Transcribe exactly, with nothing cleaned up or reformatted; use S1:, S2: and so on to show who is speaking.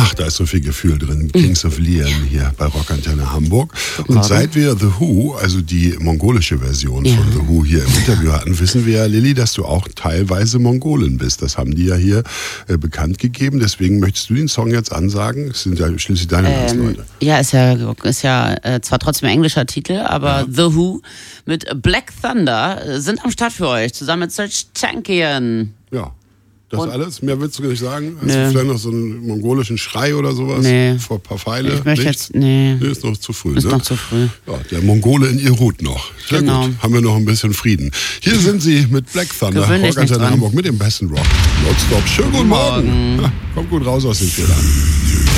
S1: Ach, da ist so viel Gefühl drin. Kings of Leon hier bei Rockantenne Hamburg. Und
S2: Gerade.
S1: seit wir The Who, also die mongolische Version
S2: Ja.
S1: von The Who hier im Interview hatten, wissen wir ja, Lilly, dass du auch teilweise Mongolin bist. Das haben die ja hier äh, bekannt gegeben. Deswegen möchtest du den Song jetzt ansagen? Es sind ja schließlich deine
S2: Ähm,
S1: Landsleute.
S2: ja, ist ja, ist ja äh, zwar trotzdem englischer Titel, aber
S1: Ja.
S2: The Who mit Black Thunder äh, sind am Start für euch, zusammen mit Serge Tankian.
S1: Ja. Das
S2: Und-
S1: alles? Mehr willst du nicht sagen? Hast
S2: Nö.
S1: du vielleicht noch so einen mongolischen Schrei oder sowas?
S2: Nee.
S1: Vor ein paar Pfeile?
S2: Ich möchte
S1: Nichts?
S2: jetzt, nee,
S1: Nee, ist noch zu früh.
S2: ist
S1: ne?
S2: noch zu früh.
S1: Ja, der Mongole in ihr ruht noch. Sehr
S2: Genau.
S1: gut. Haben wir noch ein bisschen Frieden. Hier sind sie mit Black Thunder,
S2: Gewöhn dich nicht
S1: Rockantenne
S2: dran.
S1: Hamburg mit dem besten Rock. Nonstop. Schönen guten Morgen.
S2: Morgen.
S1: Ja, kommt gut raus aus den Fehlern.